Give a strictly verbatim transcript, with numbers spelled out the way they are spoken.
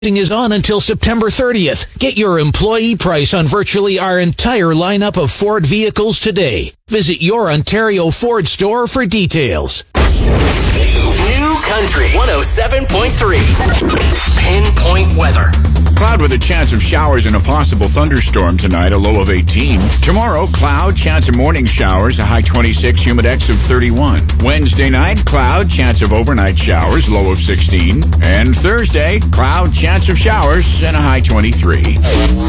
is on until September thirtieth. Get your employee price on virtually our entire lineup of Ford vehicles today. Visit your Ontario Ford store for details. New Country one oh seven point three. Pinpoint weather. Cloud with a chance of showers and a possible thunderstorm tonight, a low of eighteen. Tomorrow, cloud, chance of morning showers, a high twenty-six, humidex of thirty-one. Wednesday night, cloud, chance of overnight showers, low of sixteen. And Thursday, cloud, chance of showers, and a high twenty-three.